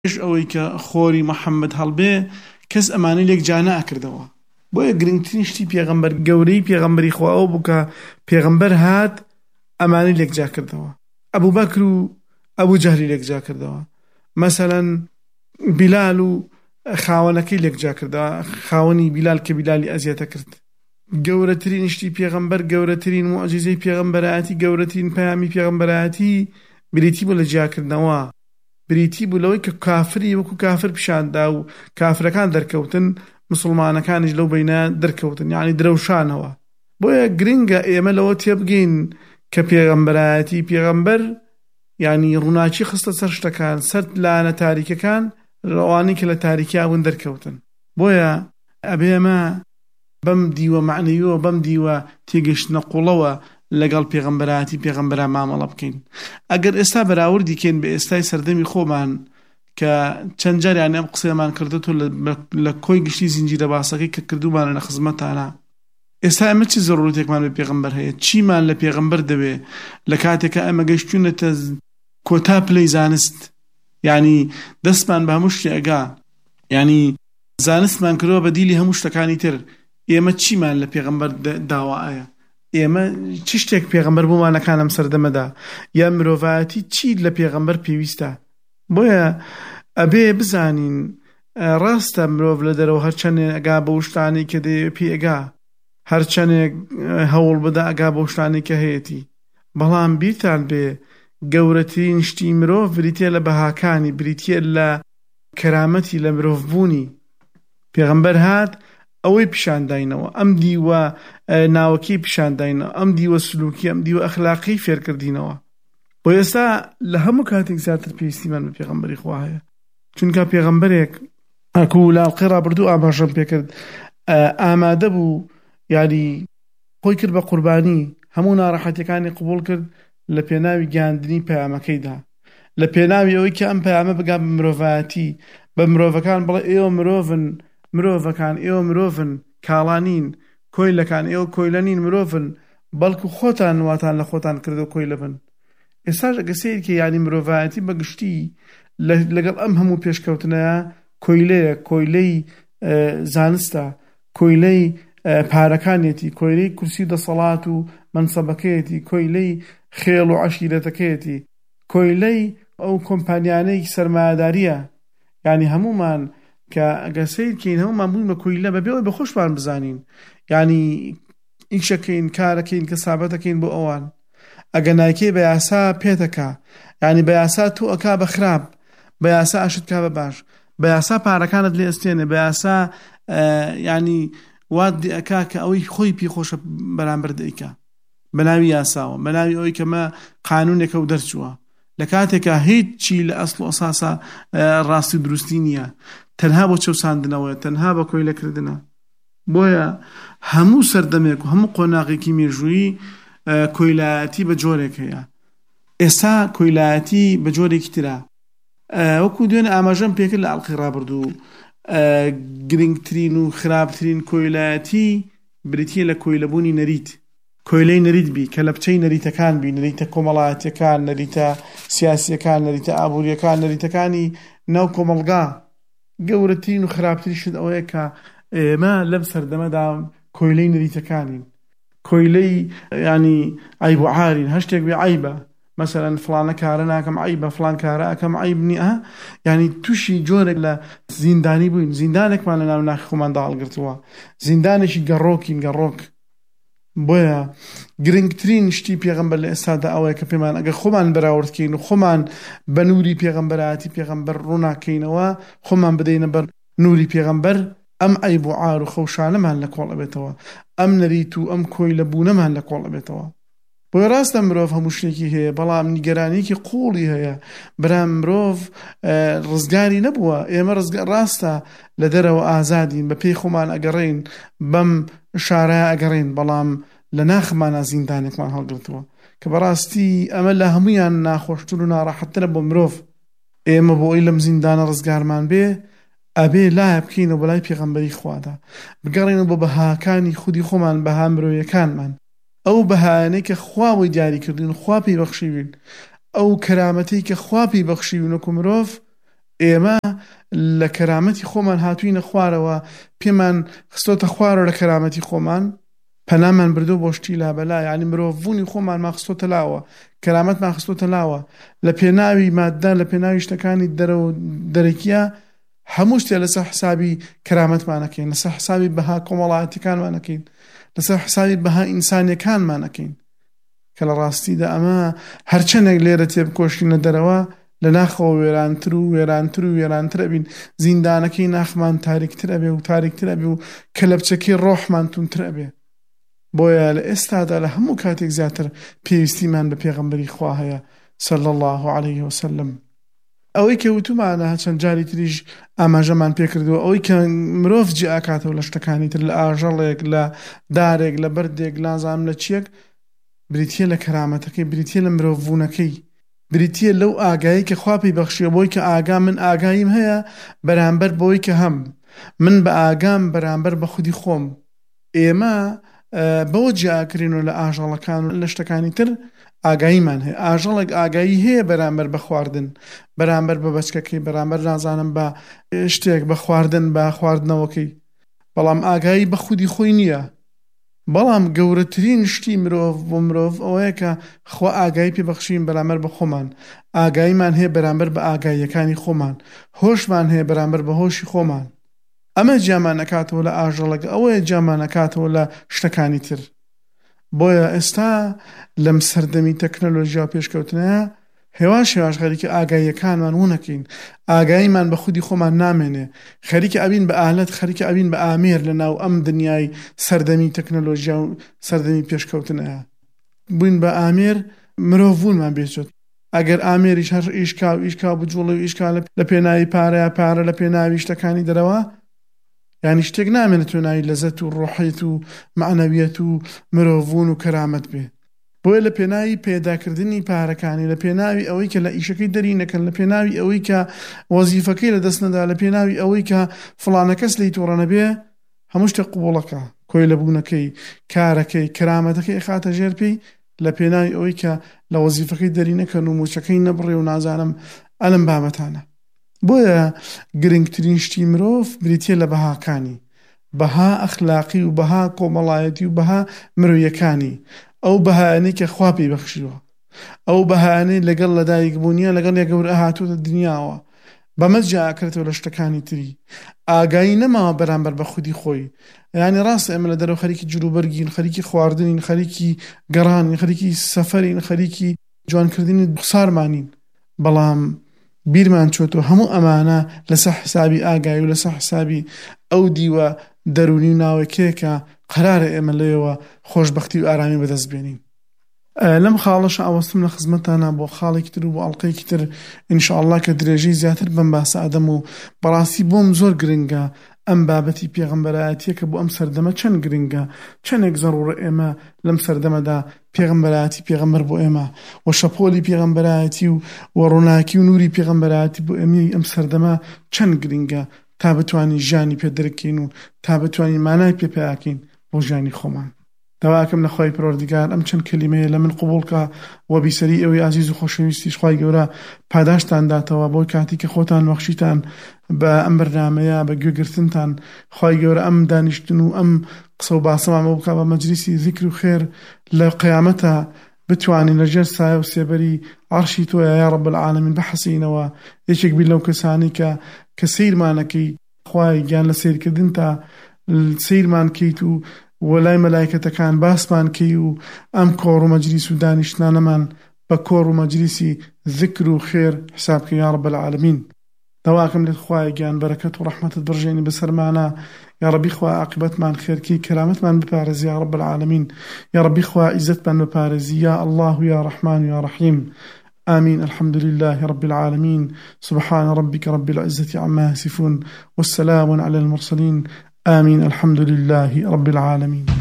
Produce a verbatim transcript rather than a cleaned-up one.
ايش ئەوەی کە خۆری محەممەد هەڵبێ کەس ئەمانەی لێک جا ناکردەوە. بۆیە گرنگترین شتی پێغەمبەر گەورەی پێغەمبەری خوا ئەوە بوو کە پێغەمبەر هات ئەمانەی لێک جا کردەوە. ئەبوو بەکر و ئەبوو جەهلی لێک جا کردەوە. مەسەلەن بیلال و خاوەنەکەی لێک جا کردەوە، خاوەنی بیلال کە بیلالی ئەزیەتە کرد. گەورەترین شتی پێغەمبەر، گەورەترین موعجیزەی پێغەمبەرایەتی، گەورەترین پەیامی پێغەمبەرایەتی بریتی بوو لە جیاکردنەوە، بریتی بوو لەوەی کە کافری وەکو کافر پیشاندا و کافرەکان دەرکەوتن، مسلمانەکانیش لەو بەینە دەرکەوتن، یعنی درەوشانەوە. بۆیە گرنگە ئێمە لەوە تێبگەین کە پێغەمبەرایەتی پێغەمبەر یعنی ڕووناچی خستە سەر شتەکان، سەر لانە تاریکەکان، ڕەوانی کە لە تاریکیا بوون دەرکەوتن. بۆیە ئەبێ ئێمە بەم دیوە معنەییەوە، بەم دیوە تێگەشتنە قوڵەوە لەگەڵ پێغەمبەرایەتی پێغەمبەرە مامەڵە بکەین. ئەگەر ئێستا بەراوردی کەین بە ئێستای سەردەمی خۆمان کە چەند جاریان ئەم قسەمان کردوتۆ لە کۆی گشتی زنجیرە باسەکەی کە کردومانە لە خزمەتانە، ئێستا ئەمە چی زەڕورەتێکمان بە پێغەمبەر هەیە؟ چیمان لە پێغەمبەر دەوێ لە کاتێکە ئەمە گەیشتوونەتە کۆتا پلەی زانست؟ یعنی دەستمان بە هەموو شتێ ئەگا، یعنی زانستمان کردووە بە دیلی هەموو شتەکانی تر. ئێمە چیمان لە پێغەمبەر داوایە؟ ئێمە چ شتێک پێغەمبەر بۆمانەکان ئەم سەردەمەدا، یا مرۆڤایەتی چی لە پێغەمبەر پێویستە؟ بۆیە ئەبێ بزانین ڕاستە مرۆڤ لە دەرەوە هەرچەندێک ئەگا بە شتانەی کە دەیە پێ ئەگا، هەرچەندێک هەوڵ بدا ئەگا بە شتانەی کە هەیەی، بەڵام بیرتان بێ گەورەترین شتی مرۆڤ بریتە لە بەهاکانی، بریتە لە کەرامەتی، لە مرۆڤبوونی. پێغەمبەر هات ئەوەی پیشانداینەوە، ئەم دیوە ناوەکەی پیشانداینەوە، ئەم دیوە سلوکی، ئەم دیوە ئەخلاقی فێرکردینەوە. بۆ ئێستا لە هەموو کاتێک زیاتر پێویستیمان بە پێغەمبەری خوا هەیە، چونکە پێغەمبەرێک ئەکو لاڵقەی ڕابردوو ئاماژەم پێکرد، ئامادە بوو، یعنی خۆی کرد بە قوربانی، هەموو ناڕەحەتیەکانی قبوڵ کرد لە پێناوی گیاندنی پەیامەکەیدا، لە پێناوی ئەوەی کە ئەم پەیامە بگا بە مرۆڤایەتی، بە مرۆڤەکان بڵێ ئێوە مرۆڤن، مرۆڤەکان ئێوە مرۆڤن، کاڵانین، کۆیلەکان ئێوە کۆیلەنین، مرۆڤن، بەڵکو خۆتان واتان لە خۆتان کردو کۆیلە بن. ئێستاش ئەگەسەیەکە یعنی مرۆڤایەتی بەگشتی لەگەڵ ئەم هەموو پێشکەوتنەیە کۆیلەیە، کۆیلەی زانستە، کۆیلەی پارەکانێتی، کۆیلەی کورسی دەسەڵات و منسەبەکەیەتی، کۆیلەی خێڵ و عەشیرەتەکەیەتی، کۆیلەی ئەو کۆمپانیانەی سەرمایەداریە. یعنی هەمومان کە ئەگەسەیت کەین هەمومان بووین بە کۆیلە بەبێەوەی بە خۆشمان بزانین، یعنی ئیشەکەین، کارەکەین، کەسابەتەکەین بۆ ئەوان. ئەگە نایکەی بە یاسا پێتەکا، یعنی بە یاسا تۆ ئەکا بە خراپ، بە یاسا ئاشت کا بە باش، بە یاسا پارەکانت لێ ئەستێنێ، بە یاسا یعنی وات ئەکا کە ئەوەی خۆی پێی خۆشە بەرامبەر دەیکا بە ناوی یاساوە، بە ناوی ئەوەی کەمە قانونێکە و دەرچووە، لە کاتێکە هیچ چی لە ئەسڵ و ئەساسا ڕاستی و دروستی نییە، تەنها بۆ چەوساندنەوەیە، تەنها بە کۆیلەکردنە. بۆیە هەموو سەردەمێک و هەموو قۆناغێکی مێژوویی کۆیلایەتی بە جۆرێک هەیە. ئێستا کۆیلایەتی بە جۆرێکی ترە. وەکو دوێنێ ئاماژەم پێکرد لە ئەڵقەی ڕابردوو، گرنگترین و خراپترین کۆیلایەتی بریتیە لە کۆیلەبوونی نەریت، کۆیلەی نەریت بی کە لە بچەی نەریتەکان بی، نەریتە کۆمەڵایەتیەکان، نەریتە سیاسیەکان، نەریتە ئابوووریەکان، نەریتەکانی ناو کۆمەڵگا. گەورەترین و خراپترین شت ئەوەیە کە ئێمە لەم سەردەمەدا کۆیلەی نەریتەکانین، کۆیلەی ینی عیب و عارین، هەشتێک بێ عیبە، مثلا فلانە کارە ناکەم عیبە، فلان کارە ئەکەم عیب نییە، ینی تووشی جۆرێک لە زیندانی بووین، زیندانێکمان لە ناو ناخی خۆماندا هەڵگرتووە، زیندانێکی گەڕۆکین، گەڕۆک. بۆیە گرنگترین شتی پێغەمبەر لە ئێستادا ئەوەیە کە پێمان ئەگە خۆمان بەراوردکەین و خۆمان بە نووری پێغەمبەرایەتی پێغەمبەر ڕووناکەینەوە، خۆمان بدەینە بەر نووری پێغەمبەر، ئەم عیب و عار و خەوشانەمان لە کۆڵ ئەبێتەوە، ئەم نەریت و ئەم کۆیلە بوونەمان لە کۆڵ ئەبێتەوە. بۆیە ڕاستە مرۆڤ هەموو شتێکی هەیە، بەڵام نیگەرانێکی قوڵی هەیە. برام مرۆڤ ڕزگاری نەبووە، ئێمە ڕاستە لە دەرەوە ئازادین، بە پێی خۆمان ئەگەڕین، بەم شارەیە ئەگەڕین، بەڵام لە ناخمانە زیندانێکمان هەڵگرتووە کە بەڕاستی ئەمە لە هەمویان ناخۆشتر و ناڕەحەتترە بۆ مرۆڤ. ئێمە بۆ ئەوەی لەم زیندانە ڕزگارمان بێ، ئەبێ لایە بکەینەوە بەلای پێغەمبەری خوادا، بگەڕێنەوە بە بەهاکانی خودی خۆمان، بەها مرۆیەکانمان، ئەو بەهانەی کە خوا بۆی دیاری کردین، خوا پێی بەخشیوین، ئەو کەرامەتەی کە خوا پێی بەخشیوین وەکو مرۆڤ، ئێمە لە کەرامەتی خۆمان هاتووینە خوارەوە پێمان خستۆتە خوارەوە لە کەرامەتی خۆمان پەنامان بردو بۆ شتی لابەلا یعنی مرۆڤبوونی خۆمان ماخستۆتە لاوە کەرامەتمان خستۆتە لاوە لە پێناوی مادە لە پێناوی شتەکانی دەرە و دەرەکیە هەموو شتێ لەسەر حسابی کەرامەتمانەکەین لەسەر حسابی بەها کۆمەڵایەتیەکانمانەکەین لەسەر حسابی بەها ئینسانیەکانمانەکەین کە لە ڕاستیدا ئەمە هەرچەندێک لێرە تێبکۆشتینە دەرەوە لە ناخەوە وێرانتر و وێرانتر و وێرانترە بین زیندانەکەی ناخمان تاریکترە بێ و تاریکترە بێ و کەلەپچەکەی ڕۆحمان تونترە بێ بۆیە لە ئێستادا لە هەموو کاتێک زیاتر پێویستیمان بە پێغەمبەری خوا هەیە صلی الله عليه وسلم ئەوەی کە وتومانە چەند جاری تریش ئاماژەمان پێکردووە ئەوەی کە مرۆڤ جێ ئاکاتەوە لە شتەکانی تر لە ئاژەڵێک لە دارێک لە بەردێک لازانام لە چیەک بریتیە لە کەرامەتەکەی بریتیە لە مرۆڤبوونەکەی بریتیە لەو ئاگایی کە خوا پێی بەخشیوە بۆی کە ئاگا من ئاگایم هەیە بەرامبەر بۆی کە هەم من بە ئاگام بەرامبەر بە خودی خۆم ئێمە بەوە جیاکرینەوە لە ئاژەڵەکان و لە شتەکانی تر ئاگاییمان هەیە ئاژەڵێک ئاگایی هەیە بەرامبەر بە خواردن بەرامبەر بە بەچکەکەی بەرامبەر نازانم بە شتێک بە خواردن بە خواردنەوەکەی بەڵام ئاگایی بە خودی خۆی نییە بەڵام گەورەترین شتی مرۆڤ بۆ مرۆڤ ئەوەیە کە خوا ئاگایی پێبەخشین بەرامبەر بە خۆمان ئاگاییمان هەیە بەرامبەر بە ئاگاییەکانی خۆمان هۆشمان هەیە بەرامبەر بە هۆشی خۆمان ئەمە جامان نەکاتەوە لە ئاژەڵەک ئەوەیە جامان نەکاتەوە لە شتەکانی تر بۆیە ئێستا لەم سەردەمی تەکنەلۆژیا پێشکەوتنەیە هێواش هێواش خەریکە ئاگاییەکانمان وونەکەین ئاگاییمان بە خودی خۆمان نامێنێ خەریکە ئەبین بە ئالەت خەریکە ئەبین بە ئامێر لە ناو ئەم دنیای سەردەمی تەکنەلۆژیا و سەردەمی پێشکەوتنەیە بووین بە ئامێر مرۆڤبوونمان بێچێت ئەگەر ئامێریش هەر ئیشکا و ئیشکا بجوڵی و ئیشکا لە پێناوی پارەیە پارە لە پێناوی شتەکانی دەرەوە یعنی شتێک نامێنێت توێناوی لەزەت و ڕۆحیت و معنەویەت و مرۆڤبوون و کەرامەت بێ بۆیە لە پێناوی پێداکردنی پارەکانی لە پێناوی ئەوەی کە لە ئیشەکەی دەری نەکەن لە پێناوی ئەوەی کە وەزیفەکەی لە دەست نەدا لە پێناوی ئەوەی کە فڵانە کەس لی تۆڕە نەبێ هەموو شتێک قوبوڵەکە کۆی لە بوونەکەی کارەکەی کەرامەتەکەی خاتە ژێر پێی لە پێناوی ئەوەی کە لە وەزیفەکەی دەری نەکەن و موچەکەی نەبڕێ و نازانم ئەلم بابەتانە بۆیە گرنگترین شتی مرۆڤ بریتیە لە بەهاکانی بەها ئەخلاقی و بەها کۆمەڵایەتی و بەها مرۆیەکانی ئەو بەهانەی کە خوا پێی بەخشیوە ئەو بەهانەی لەگەڵ لەدایکبوونیە لەگەڵ یەکەور ئەهاتووە دنیاوە بەمە جیاکرێتەوە لە شتەکانی تری ئاگایی نەماوە بەرامبەر بە خودی خۆی یعنی ڕاست ئێمە لە دەرەوە خەریکی جلوبەرگین خەریکی خواردنین خەریکی گەڕانین خەریکی سەفەرین خەریکی جوانکردنی سارمانین بەڵام بیرمان چۆتەوە هەموو ئەمانە لەسەر حسابی ئاگایی و لەسەر حسابی ئەو دیوە دەرونی و ناوەکەیەکە قەرارە ئێمە لێەوە خۆشبەختی و ئارامی بەدەست بێنین لەم خاڵەشە ئەوەستم لە خزمەتانە بۆ خاڵێکی تر و بۆ ئەڵلقەیەکی تر ئینشاءالله کە درێژەی زیاتر بەم باسە ئەدەم و بەڕاستی بۆم زۆر گرنگە ئەم بابەتی پێغەمبەرایەتیە کە بۆ ئەم سەردەمە چەند گرنگە چەندێک زەڕوڕە ئێمە لەم سەردەمەدا پێغەمبەرایەتی پێغەمبەر بۆ ئێمە و شەپۆلی پێغەمبەرایەتی و و ڕووناکی و نوری پێغەمبەرایەتی بۆ ئێمەی ئەم سەردەمە چەند گرنگە تا بتوانین ژیانی پێ دەرکەین و تا بتوانین مانای پێ پیاکەین بۆ ژیانی خۆمان داواکەم لە خۆی پەروەردگار ئەم چەند کەلیمەیە لە من قبوڵکە و بیسەری ئەوەی عزیز و خۆشەویستیش خوای گەورە پاداشتان داتەوە بۆ کاتی کە خۆتان بەخشیتان بە ئەم بەرنامەیە بە گوێگرتنتان خوای گەورە ئەم دانیشتن و ئەم قسە و باسەمان بۆ بکە بە مەجلیسی ذیکر و خێر لە قیامەتە بتوانین لەژێر سایە و سێبەری عەرشی تۆیە یا رب العالمین بەحەسینەوە یەکێک بین لەو کەسانی کە کە سەیرمانەکەی خوای گیان لە سەیرکردن تا سەیرمان کەیت و وەلای مەلایکەتەکان باسمان کەی و ئەم کۆڕ و مەجلیس و دانیشتنانەمان بە کۆڕ و مەجلیسی ذکر و خێر حسابکە یا رب العالمین دەواکەم لێت خوای گیان بەرەکەت و ڕەحمەتت بڕژێنی بەسەرمانە یا ربی خوا عاقبەتمان خێرکەی کەرامەتمان بپارێزی یا رب العالمین یا ربی خوا عیزەتمان بپارێزی یا الله یا رحمن یا رحیم آمين الحمد لله رب العالمين سبحان ربك رب العزة عما يصفون والسلام على المرسلين آمين الحمد لله رب العالمين